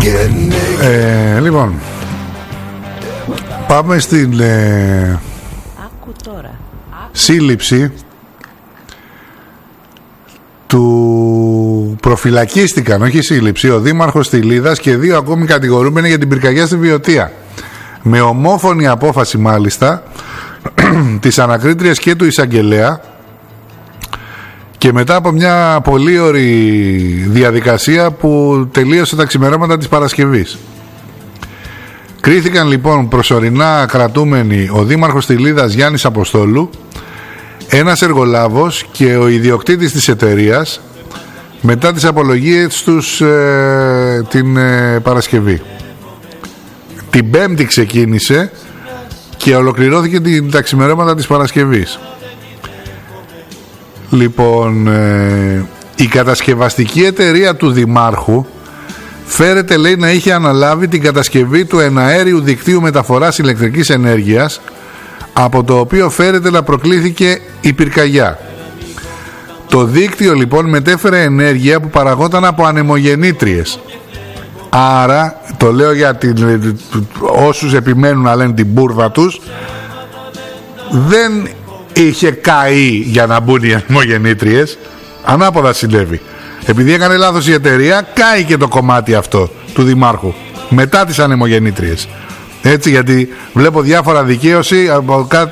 Λοιπόν, πάμε στην σύλληψη του προφυλακίστηκαν, όχι σύλληψη, ο δήμαρχος Στυλίδας και 2 ακόμη κατηγορούμενοι για την πυρκαγιά στη Βιωτία. Με ομόφωνη απόφαση μάλιστα της ανακρίτριας και του εισαγγελέα και μετά από μια πολύ ωρή διαδικασία που τελείωσε τα ξημερώματα της Παρασκευής. Κρίθηκαν λοιπόν προσωρινά κρατούμενοι ο δήμαρχος Στυλίδας Γιάννης Αποστόλου, ένας εργολάβος και ο ιδιοκτήτης της εταιρείας μετά τις απολογίες τους την Παρασκευή. Την Πέμπτη ξεκίνησε και ολοκληρώθηκε τα ξημερώματα της Παρασκευής. Λοιπόν, η κατασκευαστική εταιρεία του δημάρχου φέρεται, λέει, να είχε αναλάβει την κατασκευή του εναέριου δικτύου μεταφοράς ηλεκτρικής ενέργειας, από το οποίο φέρεται να προκλήθηκε η πυρκαγιά. Το δίκτυο λοιπόν μετέφερε ενέργεια που παραγόταν από ανεμογεννήτριες. Άρα, το λέω για όσους επιμένουν να λένε την μπουρδα τους, δεν είχε καεί για να μπουν οι ανεμογεννήτριες. Ανάποδα συνέβη. Επειδή έκανε λάθος η εταιρεία, κάει και το κομμάτι αυτό του δημάρχου μετά τις ανεμογεννήτριες. Έτσι, γιατί βλέπω διάφορα δικαίωση από